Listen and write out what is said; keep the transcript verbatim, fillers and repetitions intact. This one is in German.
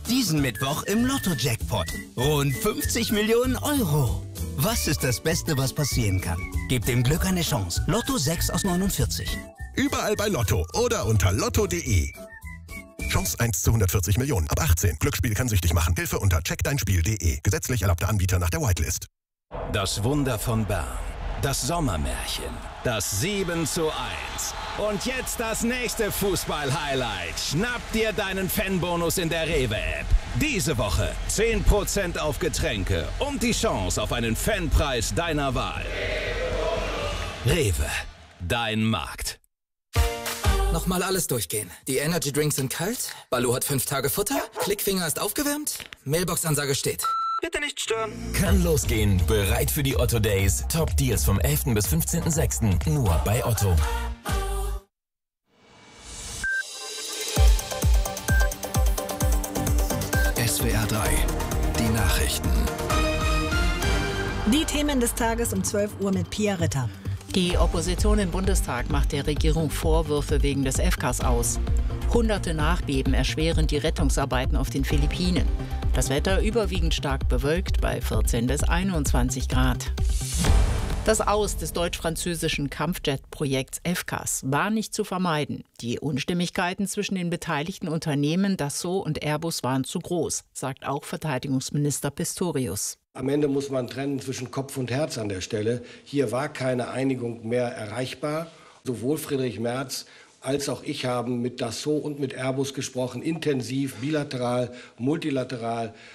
Diesen Mittwoch im Lotto-Jackpot. Rund fünfzig Millionen Euro. Was ist das Beste, was passieren kann? Gebt dem Glück eine Chance. Lotto sechs aus neunundvierzig. Überall bei Lotto oder unter lotto punkt de. Chance eins zu hundertvierzig Millionen. Ab achtzehn. Glücksspiel kann süchtig machen. Hilfe unter check dein spiel punkt de. Gesetzlich erlaubter Anbieter nach der Whitelist. Das Wunder von Bern. Das Sommermärchen. Das sieben zu eins. Und jetzt das nächste Fußball-Highlight. Schnapp dir deinen Fanbonus in der Rewe-App. Diese Woche zehn Prozent auf Getränke und die Chance auf einen Fanpreis deiner Wahl. Rewe. Dein Markt. Nochmal alles durchgehen. Die Energy Drinks sind kalt, Baloo hat fünf Tage Futter, Klickfinger ist aufgewärmt, Mailbox-Ansage steht. Bitte nicht stören. Kann losgehen. Bereit für die Otto Days. Top Deals vom elften bis fünfzehnten sechsten Nur bei Otto. S W R drei. Die Nachrichten. Die Themen des Tages um zwölf Uhr mit Pia Ritter. Die Opposition im Bundestag macht der Regierung Vorwürfe wegen des F K S aus. Hunderte Nachbeben erschweren die Rettungsarbeiten auf den Philippinen. Das Wetter überwiegend stark bewölkt bei vierzehn bis einundzwanzig Grad. Das Aus des deutsch-französischen Kampfjet-Projekts F K S war nicht zu vermeiden. Die Unstimmigkeiten zwischen den beteiligten Unternehmen Dassault und Airbus waren zu groß, sagt auch Verteidigungsminister Pistorius. Am Ende muss man trennen zwischen Kopf und Herz an der Stelle. Hier war keine Einigung mehr erreichbar. Sowohl Friedrich Merz als auch ich haben mit Dassault und mit Airbus gesprochen, intensiv, bilateral, multilateral.